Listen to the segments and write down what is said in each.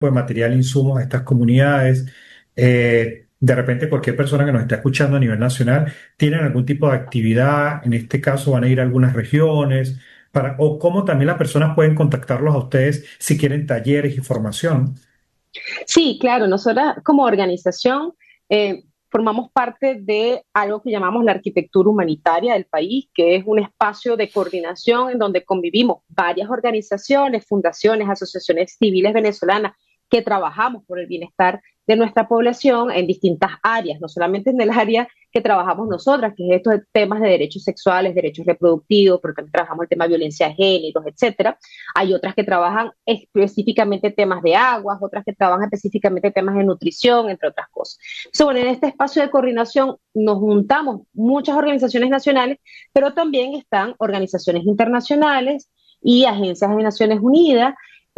de material, insumos a estas comunidades. De repente, cualquier persona que nos está escuchando a nivel nacional, ¿tienen algún tipo de actividad? En este caso, van a ir a algunas regiones, o cómo también las personas pueden contactarlos a ustedes si quieren talleres y formación. Sí, claro, nosotras como organización formamos parte de algo que llamamos la arquitectura humanitaria del país, que es un espacio de coordinación en donde convivimos varias organizaciones, fundaciones, asociaciones civiles venezolanas que trabajamos por el bienestar de nuestra población en distintas áreas, no solamente en el área que trabajamos nosotras, que es estos temas de derechos sexuales, derechos reproductivos, porque también trabajamos el tema de violencia de género, etcétera. Hay otras que trabajan específicamente temas de aguas, otras que trabajan específicamente temas de nutrición, entre otras cosas. Entonces, bueno, en este espacio de coordinación nos juntamos muchas organizaciones nacionales, pero también están organizaciones internacionales y agencias de Naciones Unidas,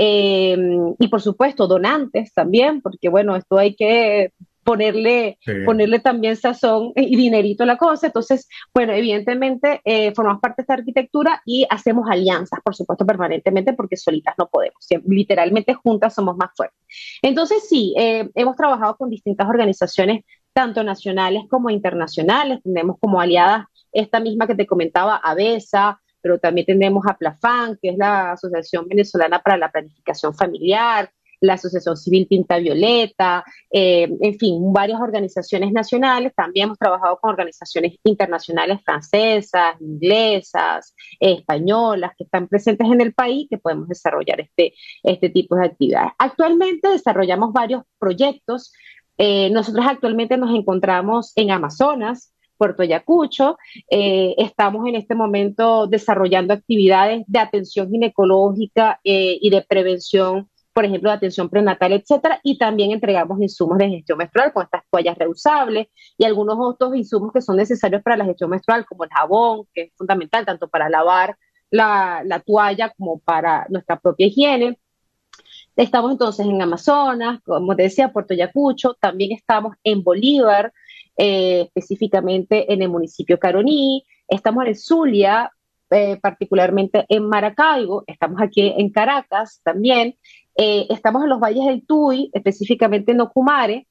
y por supuesto donantes también, porque bueno, esto hay que ponerle, Sí. ponerle también sazón y dinerito a la cosa. Entonces, bueno, evidentemente formamos parte de esta arquitectura y hacemos alianzas, por supuesto, permanentemente, porque solitas no podemos. Literalmente juntas somos más fuertes. Entonces, sí, hemos trabajado con distintas organizaciones, tanto nacionales como internacionales. Tenemos como aliadas esta misma que te comentaba, ABESA, pero también tenemos a PLAFAN, que es la Asociación Venezolana para la Planificación Familiar, la Asociación Civil Tinta Violeta, en fin, varias organizaciones nacionales. También hemos trabajado con organizaciones internacionales francesas, inglesas, españolas, que están presentes en el país, que podemos desarrollar este tipo de actividades. Actualmente desarrollamos varios proyectos. Nosotros actualmente nos encontramos en Amazonas, Puerto Ayacucho. Estamos en este momento desarrollando actividades de atención ginecológica y de prevención, por ejemplo, de atención prenatal, etcétera, y también entregamos insumos de gestión menstrual con estas toallas reusables y algunos otros insumos que son necesarios para la gestión menstrual, como el jabón, que es fundamental tanto para lavar la toalla como para nuestra propia higiene. Estamos entonces en Amazonas, como te decía, Puerto Ayacucho, también estamos en Bolívar, específicamente en el municipio Caroní, estamos en Zulia, particularmente en Maracaibo, estamos aquí en Caracas también, estamos en los valles del Tuy, específicamente en Ocumare,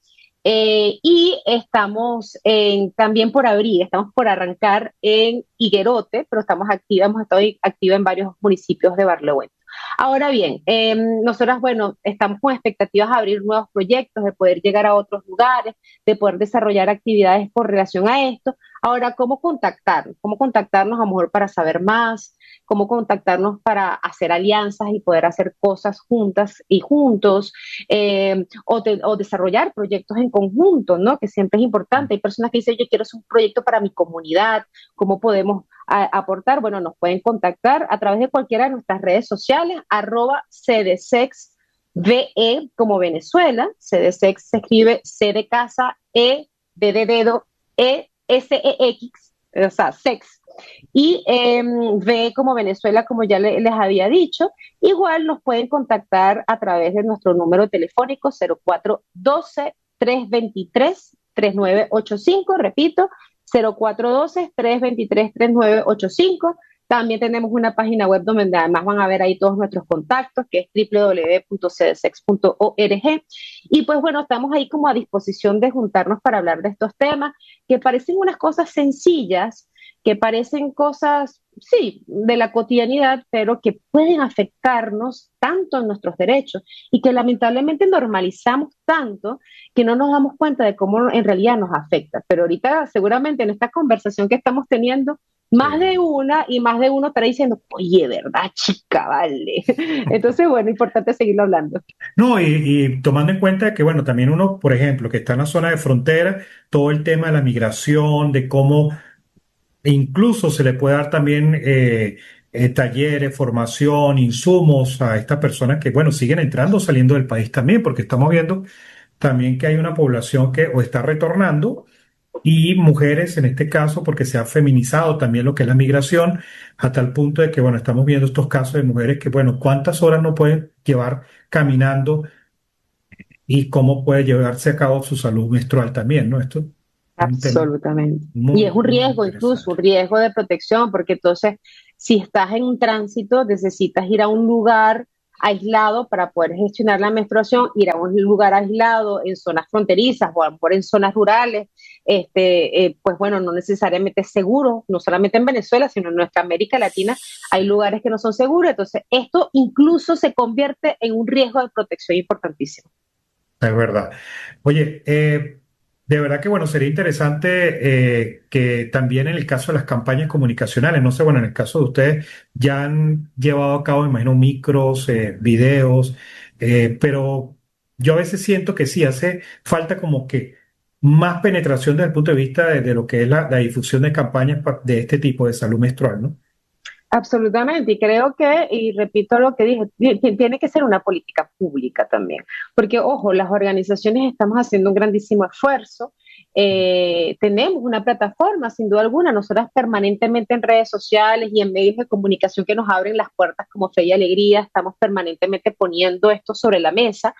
y estamos también por abrir, estamos por arrancar en Higuerote, pero estamos activos, hemos estado activos en varios municipios de Barlovento. Ahora bien, nosotras, bueno, estamos con expectativas de abrir nuevos proyectos, de poder llegar a otros lugares, de poder desarrollar actividades con relación a esto. Ahora, ¿cómo contactarnos? ¿Cómo contactarnos a lo mejor para saber más? ¿Cómo contactarnos para hacer alianzas y poder hacer cosas juntas y juntos? O desarrollar proyectos en conjunto, ¿no? Que siempre es importante. Hay personas que dicen, yo quiero hacer un proyecto para mi comunidad. ¿Cómo podemos aportar? Bueno, nos pueden contactar a través de cualquiera de nuestras redes sociales, @cdsexve como Venezuela. CDSex se escribe C de casa, de dedo, SEX, o sea, sex. Y V como Venezuela, como ya les había dicho. Igual nos pueden contactar a través de nuestro número telefónico 0412-323-3985, repito, 0412-323-3985. También tenemos una página web donde además van a ver ahí todos nuestros contactos, que es www.cdsex.org. Y pues bueno, estamos ahí como a disposición de juntarnos para hablar de estos temas, que parecen unas cosas sencillas, que parecen cosas, sí, de la cotidianidad, pero que pueden afectarnos tanto en nuestros derechos y que lamentablemente normalizamos tanto que no nos damos cuenta de cómo en realidad nos afecta. Pero ahorita seguramente en esta conversación que estamos teniendo, más de Sí. una y más de uno estará diciendo, oye, ¿verdad, chica? Vale. Entonces, bueno, importante seguirlo hablando. No, y tomando en cuenta que, bueno, también uno, por ejemplo, que está en la zona de frontera, todo el tema de la migración, de cómo incluso se le puede dar también talleres, formación, insumos a estas personas que, bueno, siguen entrando o saliendo del país también, porque estamos viendo también que hay una población que o está retornando y mujeres en este caso, porque se ha feminizado también lo que es la migración, a tal punto de que, bueno, estamos viendo estos casos de mujeres que, bueno, cuántas horas no pueden llevar caminando y cómo puede llevarse a cabo su salud menstrual también, ¿no? Esto es un tema Absolutamente. Y muy, es un muy riesgo, incluso un interesante. riesgo de protección, porque entonces si estás en un tránsito, necesitas ir a un lugar aislado para poder gestionar la menstruación, ir a un lugar aislado en zonas fronterizas o a lo mejor en zonas rurales, pues bueno, no necesariamente es seguro, no solamente en Venezuela, sino en nuestra América Latina hay lugares que no son seguros, entonces esto incluso se convierte en un riesgo de protección importantísimo. Es verdad. Oye, de verdad que bueno, sería interesante que también en el caso de las campañas comunicacionales, no sé, bueno, en el caso de ustedes ya han llevado a cabo, me imagino, micros, videos, pero yo a veces siento que sí, hace falta como que más penetración desde el punto de vista de lo que es la difusión de campañas de este tipo de salud menstrual, ¿no? Absolutamente, y creo que, y repito lo que dije, tiene que ser una política pública también, porque ojo, las organizaciones estamos haciendo un grandísimo esfuerzo, tenemos una plataforma, sin duda alguna, nosotras permanentemente en redes sociales y en medios de comunicación que nos abren las puertas como Fe y Alegría, estamos permanentemente poniendo esto sobre la mesa.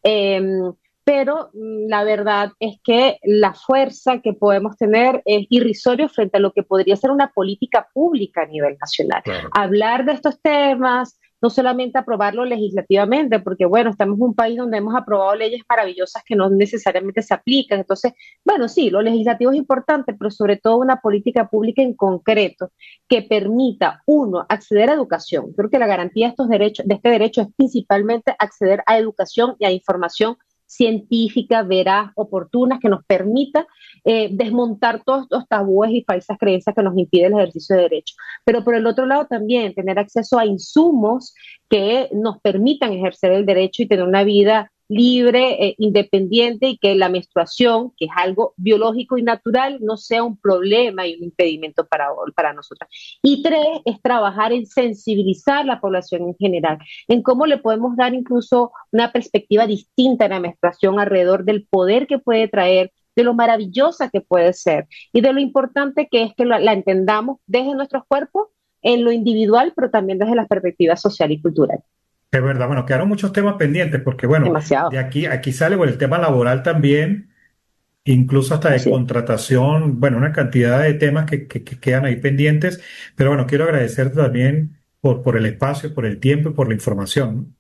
Pero la verdad es que la fuerza que podemos tener es irrisorio frente a lo que podría ser una política pública a nivel nacional. Claro. Hablar de estos temas, no solamente aprobarlo legislativamente, porque bueno, estamos en un país donde hemos aprobado leyes maravillosas que no necesariamente se aplican. Entonces, bueno, sí, lo legislativo es importante, pero sobre todo una política pública en concreto que permita, uno, acceder a educación. Creo que la garantía de estos derechos, de este derecho es principalmente acceder a educación y a información científica, veraz, oportunas, que nos permita desmontar todos los tabúes y falsas creencias que nos impiden el ejercicio de derecho. Pero por el otro lado también tener acceso a insumos que nos permitan ejercer el derecho y tener una vida libre, independiente, y que la menstruación, que es algo biológico y natural, no sea un problema y un impedimento para nosotras. Y tres, es trabajar en sensibilizar a la población en general, en cómo le podemos dar incluso una perspectiva distinta a la menstruación alrededor del poder que puede traer, de lo maravillosa que puede ser y de lo importante que es que la entendamos desde nuestros cuerpos, en lo individual, pero también desde la perspectiva social y cultural. Es verdad, bueno, quedaron muchos temas pendientes porque, bueno, Demasiado. de aquí sale bueno, el tema laboral también, incluso hasta de Así es. contratación, bueno, una cantidad de temas que quedan ahí pendientes, pero bueno, quiero agradecerte también por el espacio, por el tiempo y por la información, ¿no?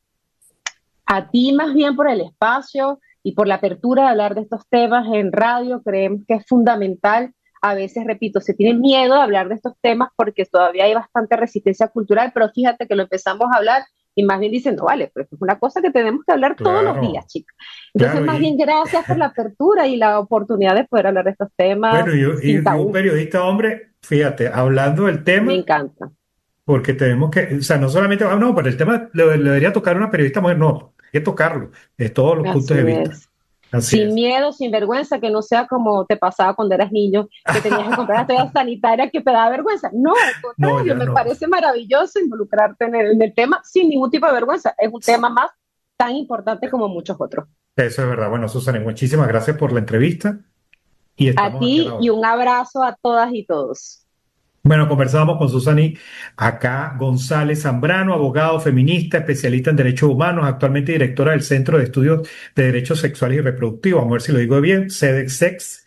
A ti más bien por el espacio y por la apertura de hablar de estos temas en radio, creemos que es fundamental. A veces, repito, se tiene miedo de hablar de estos temas porque todavía hay bastante resistencia cultural, pero fíjate que lo empezamos a hablar y más bien dicen, no vale, pero es una cosa que tenemos que hablar todos los días, Claro, chicas. Entonces, claro, más bien, gracias por la apertura y la oportunidad de poder hablar de estos bueno, temas sin y un tabú. periodista hombre, fíjate, hablando del Me tema, encanta. porque tenemos que, o sea, no solamente, no, pero el tema le debería tocar a una periodista mujer, no, hay que tocarlo, de todos los puntos Así de vista. es. Así Sin es. miedo, sin vergüenza, que no sea como te pasaba cuando eras niño, que tenías que comprar la toalla sanitaria que te da vergüenza. No, al No, contrario, ya me no. parece maravilloso involucrarte en el tema sin ningún tipo de vergüenza. Es un tema más tan importante como muchos otros. Eso es verdad. Bueno, Susana, muchísimas gracias por la entrevista y A estamos aquí a la ti y hora. un abrazo a todas y todos. Bueno, conversábamos con Susani acá González Zambrano, abogado feminista, especialista en derechos humanos, actualmente directora del Centro de Estudios de Derechos Sexuales y Reproductivos, vamos a ver si lo digo bien, CEDEXEX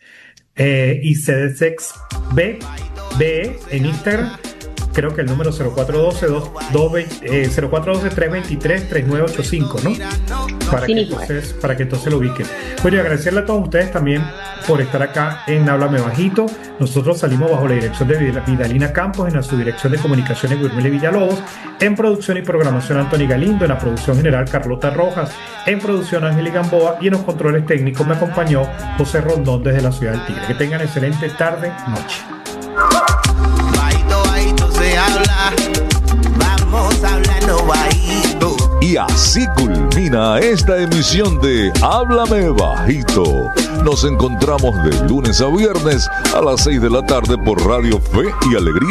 y CEDEXEX B en Instagram. Creo que el número 0412-323-3985, ¿no? Así mismo es. Para que entonces lo ubiquen. Bueno, y agradecerle a todos ustedes también por estar acá en Háblame Bajito. Nosotros salimos bajo la dirección de Vidalina Campos, en la subdirección de comunicaciones Guillermo Villalobos, en producción y programación Anthony Galindo, en la producción general Carlota Rojas, en producción Ángel Gamboa y en los controles técnicos me acompañó José Rondón desde la ciudad del Tigre. Que tengan excelente tarde, noche. Bajito, bajito se habla, vamos hablando bajito. Y así culmina esta emisión de Háblame Bajito. Nos encontramos de lunes a viernes a las 6 de la tarde por Radio Fe y Alegría.